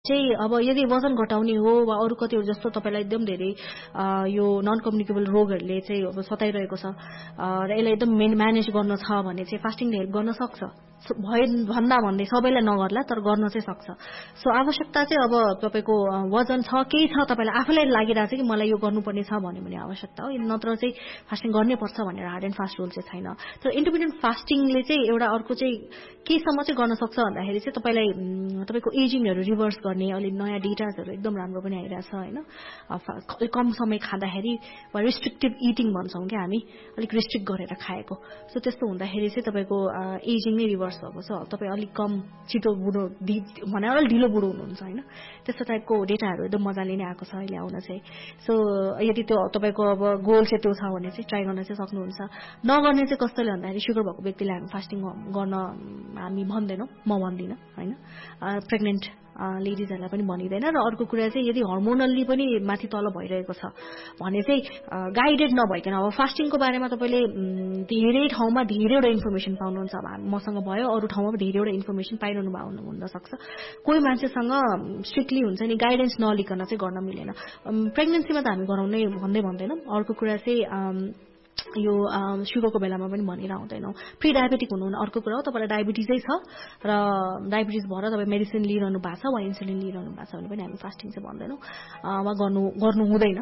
चाहिँ अब यदि वजन घटाउने हो वा अरू कतिवटा जस्तो तपाईलाई एकदम धेरै यो नन कम्युनिकेबल रोगहरूले चाहिँ अब सताइरहेको छ र यसलाई एकदम म्यानेज गर्न छ भने चाहिँ फास्टिङले हेल्प गर्न सक्छ भन्दा भन्दै सबैलाई नगर्ला तर गर्न चाहिँ सक्छ सो आवश्यकता चाहिँ अब तपाईको वजन छ केही छ तपाईलाई आफैलाई लागिरहेछ कि मलाई यो गर्नुपर्ने छ भने आवश्यकता हो नत्र चाहिँ फास्टिङ गर्नै पर्छ भनेर हार्ड एन्ड फास्ट रुल चाहिँ छैन तर इन्टरमिडिएन्ट फास्टिङले चाहिँ एउटा अर्को चाहिँ केसम्म चाहिँ गर्न सक्छ भन्दाखेरि चाहिँ तपाईलाई तपाईको एजिङहरु रिभर्स गर्ने अलि नयाँ डेटाहरु एकदम राम्रो पनि आइरहेछ हैन कम समय खाँदाखेरि वा रिस्ट्रिक्टिभ इटिङ भन्छौं के हामी अलिक रिस्ट्रिक्ट गरेर खाएको सो त्यस्तो हुँदाखेरि चाहिँ तपाईको एजिङ नै रिभर्स भएको छ तपाई अलिक कम छिटो बुढो भने अलि ढिलो बुढो हुनुहुन्छ हैन त्यस्तो टाइपको डेटाहरु एकदम मजाले नै आएको छ अहिले आउन चाहिँ सो यदि त्यो तपाईको अब गोल चाहिँ त्यो छ भने चाहिँ ट्राई गर्न चाहिँ सक्नुहुन्छ नगर्ने चाहिँ कस्तोले भन्दाखेरि सुगर भएको व्यक्तिले हामी फास्टिङ गर्न हामी भन्दैनौं म भन्दिन हैन प्रेग्नेन्ट लेडिजहरुलाई पनि भनिदैन र अर्को कुरा चाहिँ यदि हर्मोनल्ली पनि माथि तल भइरहेको छ भने चाहिँ गाइडेड नभइकन अब फास्टिङको बारेमा तपाईले धेरै ठाउँमा धेरैवटा इन्फर्मेसन पाउनुहुन्छ अब मसँग भयो अरु ठाउँमा धेरैवटा इन्फर्मेसन पाइरहनु भएको हुन सक्छ कोही मान्छेसँग स्ट्रिक्टली हुन्छ नि गाइडेन्स नलिकन चाहिँ गर्न मिलेन प्रेग्नेन्सीमा त हामी गराउनै भन्दैनौं अर्को कुरा चाहिँ यो सुगरको बेलामा पनि भनिरा हुँदैनौ प्री डायबेटिक हुनुहुन्न अर्को कुरा हो तपाईलाई डायबिटिजै छ र डायबिटिज भएर तपाई मेडिसिन लिइरहनु भएको छ वा इन्सुलिन लिइरहनु भएको छ भने पनि हामी फास्टिङ चाहिँ भन्दैनौ वा गर्नु हुँदैन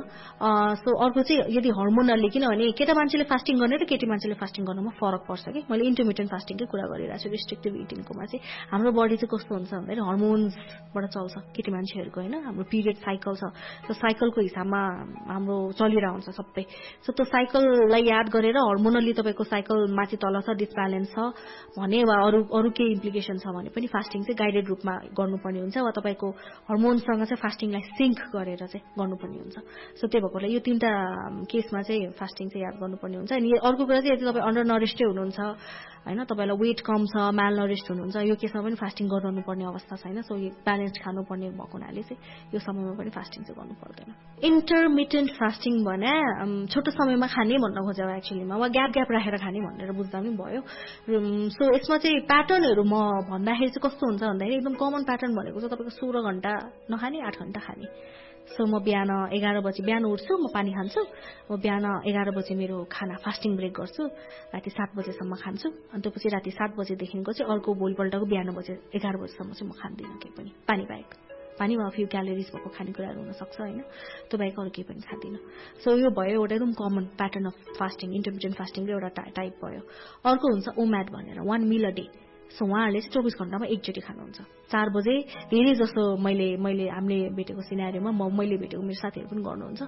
सो अर्को चाहिँ यदि हर्मोनल्ली किनभने केटा मान्छेले फास्टिङ गर्ने र केटी मान्छेले फास्टिङ गर्नुमा फरक पर्छ के मैले इन्टरमिटेन्ट फास्टिङकै कुरा गरिरहेको छु रिस्ट्रिक्टिभ इटिङकोमा चाहिँ हाम्रो बडी चाहिँ कस्तो हुन्छ भन्दाखेरि हर्मोन्सबाट चल्छ केटी मान्छेहरुको हैन हाम्रो पिरियड साइकल छ त्यो साइकलको हिसाबमा हाम्रो चलिरा हुन्छ सबै सो त्यो साइकललाई याद गरेर हर्मोनल्ली तपाईको साइकल माथि तल छ डिसब्यालेन्स छ भने वा अरु के इम्प्लिकेसन छ भने पनि फास्टिङ चाहिँ गाइडेड रूपमा गर्नुपर्ने हुन्छ वा तपाईको हर्मोनसँग चाहिँ फास्टिङलाई सिंक गरेर चाहिँ गर्नुपर्ने हुन्छ सो त्यही भएकोले यो तीनटा केसमा चाहिँ फास्टिङ चाहिँ याद गर्नुपर्ने हुन्छ अनि अर्को कुरा चाहिँ यदि तपाई अन्डर नरिस्टै हुनुहुन्छ हैन तपाईलाई वेट कम छ माल नरिस्ड हुनुहुन्छ यो केसमा पनि फास्टिङ गर्नुपर्ने अवस्था छैन सो यो ब्यालेन्स खानुपर्ने भएको हुनाले चाहिँ यो समयमा पनि फास्टिङ चाहिँ गर्नु पर्दैन इन्टरमिटेन्ट फास्टिङ भने छोटो समयमा खाने भन्न खोजेको एक्चुअलीमा वा ग्याप राखेर खाने भनेर बुझ्दा पनि भयो सो यसमा चाहिँ प्याटर्नहरु म भन्दाखेरि चाहिँ कस्तो हुन्छ भन्दाखेरि एकदम कमन प्याटर्न भनेको चाहिँ तपाईको 16 घण्टा नखाने 8 घण्टा खाने सो म बिहान 11 बजे बिहान उठ्छु म पानी खान्छु म बिहान 11 बजे मेरो खाना फास्टिङ ब्रेक गर्छु राति 7 बजेसम्म खान्छु अनि त्यसपछि राति 7 बजे देखिनको चाहिँ अर्को भोलिपल्टको बिहान बजे 11 बजेसम्म चाहिँ म खान्दिन केही पनि पानी बाहेक पानीमा फ्यु क्यालोरिज भएको खानेकुराहरु हुन सक्छ हैन त्यो बाहेक अरु केही पनि खादिन सो यो भयो एउटा एकदम कमन प्याटर्न अफ फास्टिङ इन्टरमिटेन्ट फास्टिङको एउटा टाइप भयो अर्को हुन्छ ओम्याड भनेर 1 मिल अ डे सो उहाँहरुले 24 घण्टामा एकचोटी खानुहुन्छ 4 बजे धेरै जसो मैले हामीले भेटेको सिनारियोमा मैले भेटेको मेरो साथीहरु पनि गर्नुहुन्छ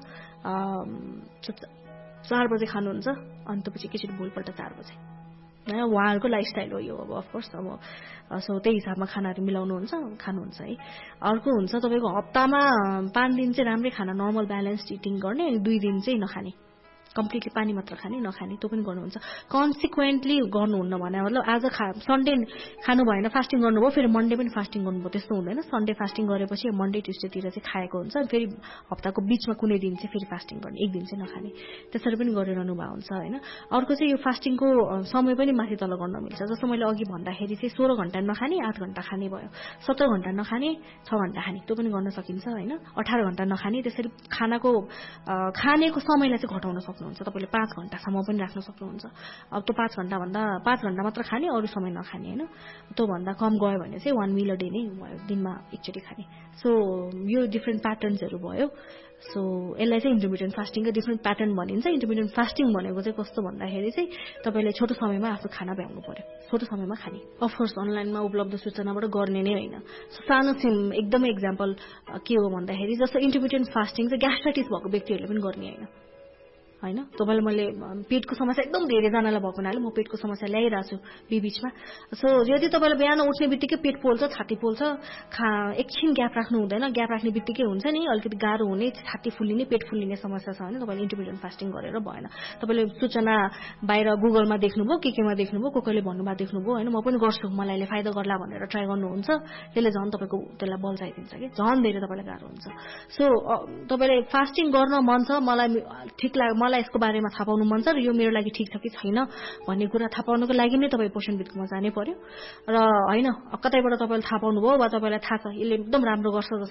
4 बजे खानुहुन्छ अनि त्यसपछि एकचोटी भोलिपल्ट 4 बजे हैन उहाँहरुको लाइफस्टाइल हो यो अब अफ कोर्स अब सो त्यही हिसाबमा खानाहरु मिलाउनुहुन्छ खानुहुन्छ है अर्को हुन्छ तपाईको हप्तामा 5 दिन चाहिँ राम्रै खाना नर्मल ब्यालेन्स्ड इटिङ गर्ने अनि 2 दिन चाहिँ नखाने कम्प्लिटली पानी मात्र खाने नखाने त्यो पनि गर्नुहुन्छ कन्सिक्वेन्टली गर्नुहुन्न भने मतलब आज सन्डे खानु भएन फास्टिङ गर्नुभयो फेरि मन्डे पनि फास्टिङ गर्नुभयो त्यस्तो हुँदैन सन्डे फास्टिङ गरेपछि मन्डे ट्युसडे तिर चाहिँ खाएको हुन्छ अनि फेरि हप्ताको बीचमा कुनै दिन चाहिँ फेरि फास्टिङ गर्ने एक दिन चाहिँ नखाने त्यसरी पनि गरिरहनु भएको हुन्छ हैन अर्को चाहिँ यो फास्टिङको समय पनि माथि तल गर्न मिल्छ जस्तो मैले अघि भन्दाखेरि चाहिँ 16 घण्टा नखाने 8 घण्टा खाने भयो 17 घण्टा नखाने 6 घण्टा खाने त्यो पनि गर्न सकिन्छ हैन 18 घण्टा नखाने त्यसरी खानेको समयलाई चाहिँ घटाउन सक्नुहुन्छ तपाईले 5 घण्टासम्म पनि राख्न सक्नुहुन्छ अब त्यो 5 घण्टा भन्दा 5 घण्टा मात्र खाने अरु समय नखाने हैन त्यो भन्दा कम गयो भने चाहिँ 1 मिल अ डे नै भयो दिनमा एकचोटी खाने सो यो डिफरेन्ट प्याटर्न्सहरु भयो सो यसलाई चाहिँ इन्टरमिटेन्ट फास्टिङको डिफरेन्ट प्याटर्न भनिन्छ इन्टरमिटेन्ट फास्टिङ भनेको चाहिँ कस्तो भन्दाखेरि चाहिँ तपाईले छोटो समयमा आफ्नो खाना भ्याउनु पर्यो छोटो समयमा खाने अफ कोर्स अनलाइनमा उपलब्ध सूचनाबाट गर्ने नै हैन सानो एकदमै एक्जाम्पल के हो भन्दाखेरि जस्तो इन्टरमिटेन्ट फास्टिङ चाहिँ ग्यास्ट्राइटिस भएको व्यक्तिहरुले पनि गर्ने हैन तपाईले मैले पेटको समस्या एकदम धेरै जनालाई भएको हुनाले म पेटको समस्या ल्याइराछु बीचमा सो यदि तपाईले बिहान उठ्ने बित्तिकै पेट पोल्छ छाती पोल्छ एकछिन ग्याप राख्नु हुँदैन ग्याप राख्ने बित्तिकै हुन्छ नि अलिकति गाह्रो हुने छाती फुल्लिने पेट फुल्लिने समस्या छ भने तपाईले इन्टरमिटेन्ट फास्टिङ गरेर भएन तपाईले सूचना बाहिर गुगलमा देख्नुभयो केमा देख्नुभयो कोकैले भन्नुभयो देख्नुभयो हैन म पनि गर्छु मलाई ले फाइदा गर्ला भनेर ट्राई गर्नुहुन्छ त्यसले झन् तपाईको त्यसलाई बल चाहिदिन्छ के झन् धेरै तपाईलाई गाह्रो हुन्छ सो तपाईले फास्टिङ गर्न मन छ मलाई ठिक लाग्यो मलाई यसको बारेमा थाहा पाउनु मन छ र यो मेरो लागि ठिक छ कि छैन भन्ने कुरा थाहा पाउनको लागि नै तपाईँ पोषणविदकोमा जानै पर्यो। र होइन कतैबाट तपाईँले थाहा पाउनुभयो वा तपाईँलाई थाहा छ यसले एकदम राम्रो गर्छ